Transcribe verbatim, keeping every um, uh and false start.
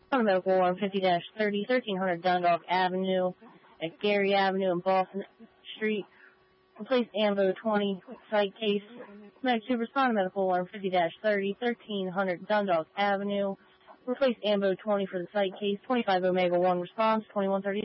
On Medical one fifty thirty, thirteen hundred Dundalk Avenue at Gary Avenue and Boston Street. Replace AMBO twenty site case. Medic to respond to Medical one fifty thirty, thirteen hundred Dundalk Avenue. Replace AMBO twenty for the site case. twenty-five Omega one response, twenty-one thirty.